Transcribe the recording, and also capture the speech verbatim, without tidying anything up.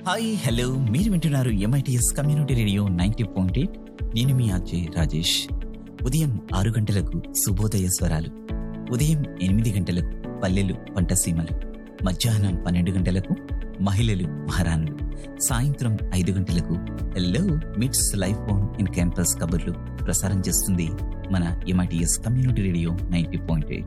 Hi hello మీరు వింటున్నారు MITS community radio ninety point eight. నేను మీ ఆర్జే రాజేష్. ఉదయం ఆరు గంటలకు శుభోదయ స్వరాలు, ఉదయం ఎనిమిది గంటలకు పల్లెలు పంటసీమలు, మధ్యాహ్నం పన్నెండు గంటలకు మహిళలు మహారాణులు, సాయంత్రం ఐదు గంటలకు హలో మిట్స్ లైఫ్ ఫోన్ ఇన్ క్యాంపస్ కబుర్లు ప్రసారం చేస్తుంది మన MITS community radio ninety point eight.